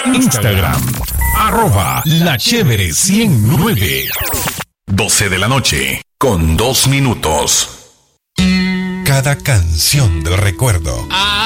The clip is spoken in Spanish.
Instagram, @lachévere109. 12 de la noche, con 2 minutos. Cada canción del recuerdo